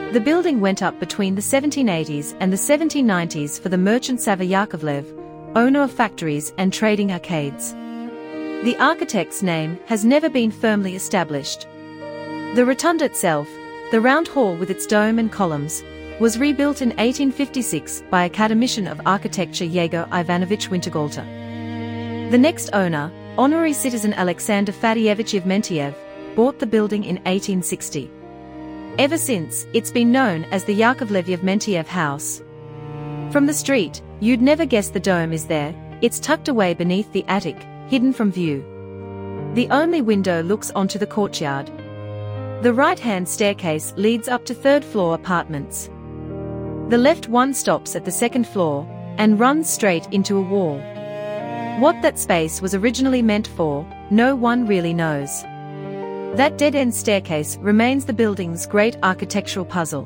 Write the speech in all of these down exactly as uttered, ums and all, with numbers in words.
The building went up between the seventeen eighties and the seventeen nineties for the merchant Savva Yakovlev, owner of factories and trading arcades. The architect's name has never been firmly established. The rotunda itself, the round hall with its dome and columns, was rebuilt in eighteen fifty-six by Academician of Architecture Yegor Ivanovich Wintergalter. The next owner, honorary citizen Alexander Fadievich Yevmentiev, bought the building in eighteen sixty. Ever since, it's been known as the Yakovlev Yevmentiev House. From the street, you'd never guess the dome is there. It's tucked away beneath the attic, hidden from view. The only window looks onto the courtyard. The right-hand staircase leads up to third-floor apartments. The left one stops at the second floor and runs straight into a wall. What that space was originally meant for, no one really knows. That dead-end staircase remains the building's great architectural puzzle.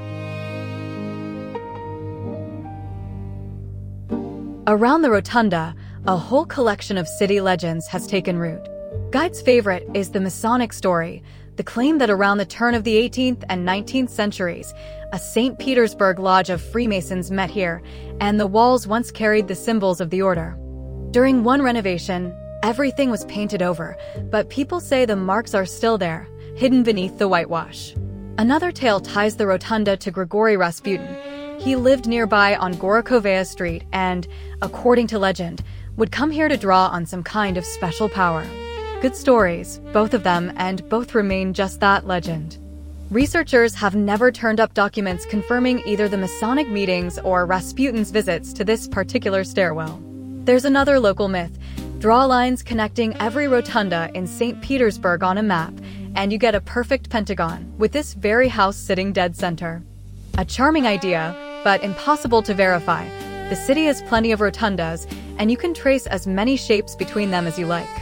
Around the rotunda, a whole collection of city legends has taken root. Guide's favorite is the Masonic story, the claim that around the turn of the eighteenth and nineteenth centuries, a Saint Petersburg lodge of Freemasons met here, and the walls once carried the symbols of the order. During one renovation, everything was painted over, but people say the marks are still there, hidden beneath the whitewash. Another tale ties the rotunda to Grigory Rasputin. He lived nearby on Gorokovaya Street and, according to legend, would come here to draw on some kind of special power. Good stories, both of them, and both remain just that, legend. Researchers have never turned up documents confirming either the Masonic meetings or Rasputin's visits to this particular stairwell. There's another local myth. Draw lines connecting every rotunda in Saint Petersburg on a map, and you get a perfect pentagon, with this very house sitting dead center. A charming idea, but impossible to verify. The city has plenty of rotundas, and you can trace as many shapes between them as you like.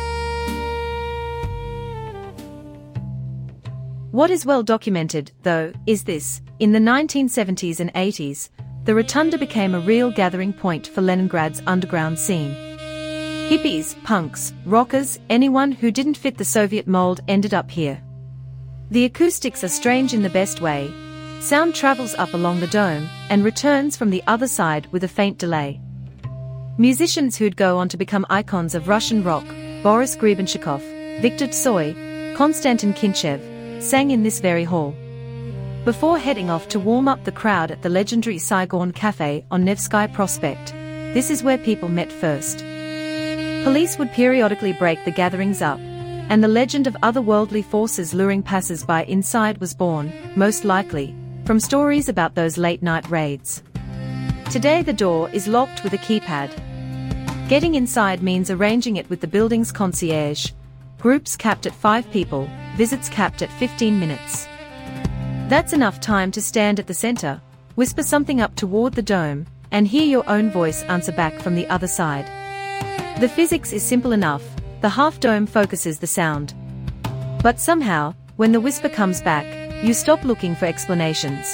What is well documented, though, is this: in the nineteen seventies and eighties, the rotunda became a real gathering point for Leningrad's underground scene. Hippies, punks, rockers, anyone who didn't fit the Soviet mold ended up here. The acoustics are strange in the best way. Sound travels up along the dome and returns from the other side with a faint delay. Musicians who'd go on to become icons of Russian rock, Boris Grebenshchikov, Viktor Tsoi, Konstantin Kinchev, sang in this very hall. Before heading off to warm up the crowd at the legendary Saigon Cafe on Nevsky Prospect, this is where people met first. Police would periodically break the gatherings up, and the legend of otherworldly forces luring passers-by inside was born, most likely, from stories about those late-night raids. Today the door is locked with a keypad. Getting inside means arranging it with the building's concierge. Groups capped at five people, visits capped at fifteen minutes. That's enough time to stand at the center, whisper something up toward the dome, and hear your own voice answer back from the other side. The physics is simple enough. The half-dome focuses the sound. But somehow, when the whisper comes back, you stop looking for explanations.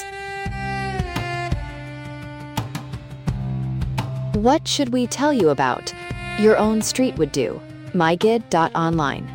What should we tell you about? Your own street would do. my gid dot online